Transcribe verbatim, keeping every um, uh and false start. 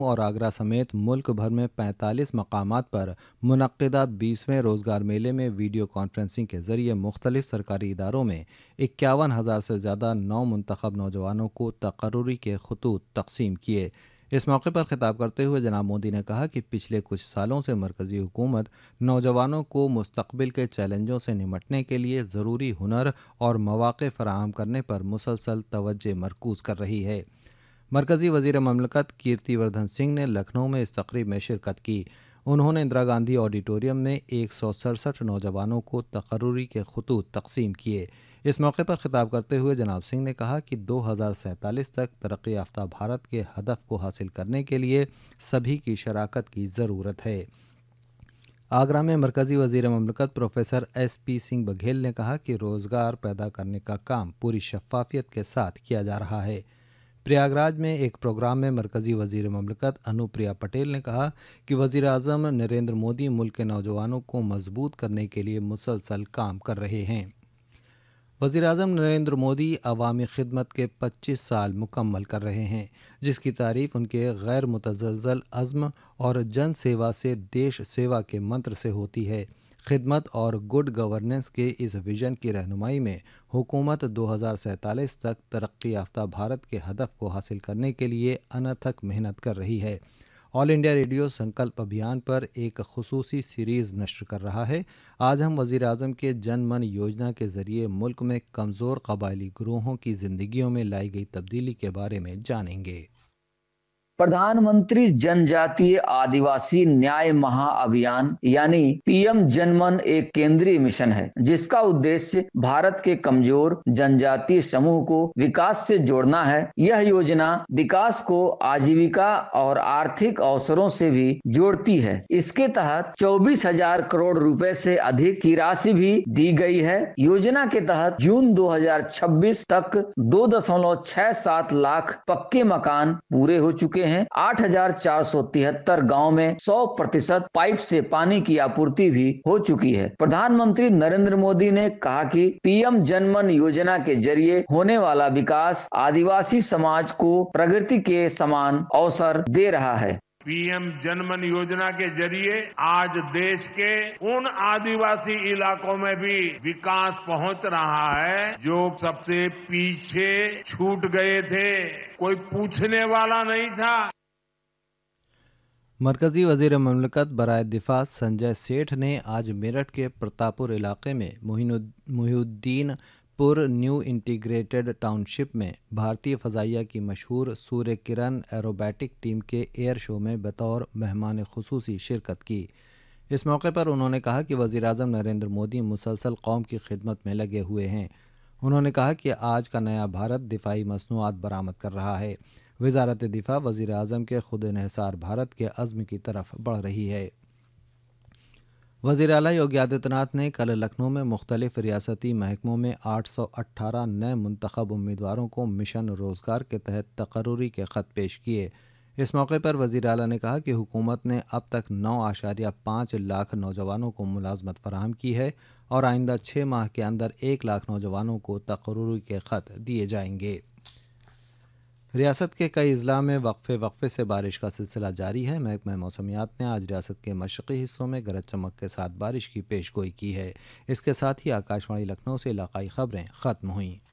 और आगरा समेत मुल्क भर में पैंतालीस मकामात पर मुनक्किदा बीसवें रोज़गार मेले में वीडियो कॉन्फ्रेंसिंग के ज़रिए मुख्तलिफ सरकारी इदारों में इक्यावन हज़ार से ज़्यादा नौ मुंतखब नौजवानों को तकर्रुरी के खतूत तकसीम किए। इस मौके पर खिताब करते हुए जनाब मोदी ने कहा कि पिछले कुछ सालों से मरकज़ी हुकूमत नौजवानों को मुस्तकबिल के चैलेंजों से निमटने के लिए ज़रूरी हुनर और मौक़े फ़राहम करने पर मुसलसल तवज्जो मरकूज़ कर रही है। मरकज़ी वज़ीर ममलकत कीर्तिवर्धन सिंह ने लखनऊ में इस तकरीब में शिरकत की। उन्होंने इंदिरा गांधी ऑडिटोरियम में एक सौ सड़सठ नौजवानों को तकर्रुरी के खतूत तकसीम किए। इस मौके पर खिताब करते हुए जनाब सिंह ने कहा कि दो हज़ार सैंतालीस तक तरक्की याफ्ता भारत के हदफ को हासिल करने के लिए सभी की शराकत की ज़रूरत है। आगरा में मरकज़ी वज़ीर ममलकत professor S P Singh Baghel ने कहा कि रोज़गार पैदा करने का काम पूरी शफ़ाफ़ियत के साथ किया जा रहा है। प्रयागराज में एक प्रोग्राम में मरकज़ी वज़ीर ममलकत अनुप्रिया पटेल ने कहा कि वज़ीर आज़म नरेंद्र मोदी मुल्क के नौजवानों को मजबूत करने के लिए मुसलसल काम कर रहे हैं। वज़ीर आज़म नरेंद्र मोदी अवामी खिदमत के पच्चीस साल मुकम्मल कर रहे हैं, जिसकी तारीफ़ उनके गैर मुतज़लज़ल अज़्म और जन सेवा से देश सेवा के मंत्र से होती है। खिदमत और गुड गवर्नेंस के इस विज़न की रहनुमाई में हुकूमत दो हज़ार सैंतालीस तक तरक्की याफ्ता भारत के हदफ को हासिल करने के लिए अनथक मेहनत कर रही है। ऑल इंडिया रेडियो संकल्प अभियान पर एक खुसूसी सीरीज़ नश्र कर रहा है। आज हम वज़ीर आज़म के जन मन योजना के ज़रिए मुल्क में कमज़ोर कबायली ग्रोहों की ज़िंदगियों में लाई गई तब्दीली के बारे में जानेंगे। प्रधानमंत्री जनजातीय आदिवासी न्याय महाअभियान यानी पीएम जनमन एक केंद्रीय मिशन है, जिसका उद्देश्य भारत के कमजोर जनजातीय समूह को विकास से जोड़ना है। यह योजना विकास को आजीविका और आर्थिक अवसरों से भी जोड़ती है। इसके तहत चौबीस हजार करोड़ रुपए से अधिक की राशि भी दी गई है। योजना के तहत जून दो हज़ार छब्बीस तक दो दशमलव छह सात लाख पक्के मकान पूरे हो चुके हैं। आठ हजार चार सौ तिहत्तर गाँव में सौ प्रतिशत पाइप से पानी की आपूर्ति भी हो चुकी है। प्रधानमंत्री नरेंद्र मोदी ने कहा कि पीएम जनमन योजना के जरिए होने वाला विकास आदिवासी समाज को प्रगति के समान अवसर दे रहा है। पीएम जनमन योजना के जरिए आज देश के उन आदिवासी इलाकों में भी विकास पहुंच रहा है जो सबसे पीछे छूट गए थे, कोई पूछने वाला नहीं था। मरकज़ी वज़ीर ममलकत बराए दिफा संजय सेठ ने आज मेरठ के प्रतापपुर इलाके में मुहिउद्दीन पुर न्यू इंटीग्रेटेड टाउनशिप में भारतीय फ़ज़ाइया की मशहूर सूर्य किरण एरोबैटिक टीम के एयर शो में बतौर मेहमान खुसूसी शिरकत की। इस मौके पर उन्होंने कहा कि वज़ीर आज़म नरेंद्र मोदी मुसलसल कौम की खिदमत में लगे हुए हैं। उन्होंने कहा कि आज का नया भारत दिफाई मसनूआत बरामद कर रहा है। वज़ारत दिफा वज़ीर आज़म के खुद इन्हिसार भारत के अज़्म की तरफ बढ़ रही है। वज़ीर आला योगी आदित्यनाथ ने कल लखनऊ में मुख्तलिफ रियासती महकमों में आठ सौ अट्ठारह नए मुंतखब उम्मीदवारों को मिशन रोज़गार के तहत तकर्रुरी के ख़त पेश किए। इस मौके पर वज़ीर आला ने कहा कि हुकूमत ने अब तक नौ आशारिया पाँच लाख नौजवानों को मुलाजमत फराहम की है और आइंदा छः माह के अंदर एक लाख नौजवानों को तकर्रुरी के ख़त दिए जाएंगे। रियासत के कई अजला में वक्फे वक्फे से बारिश का सिलसिला जारी है। महकमा मौसमियात ने आज रियासत के मशरक़ी हिस्सों में गरज चमक के साथ बारिश की पेशगोई की है। इसके साथ ही आकाशवाणी लखनऊ से इलाकाई खबरें ख़त्म हुईं।